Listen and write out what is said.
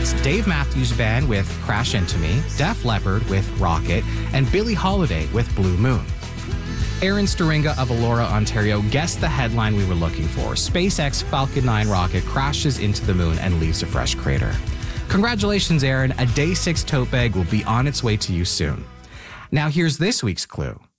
It's Dave Matthews Band with Crash Into Me, Def Leppard with Rocket, and Billie Holiday with Blue Moon. Aaron Staringa of Elora, Ontario guessed the headline we were looking for. SpaceX Falcon 9 rocket crashes into the moon and leaves a fresh crater. Congratulations, Aaron. A Day 6 tote bag will be on its way to you soon. Now here's this week's clue.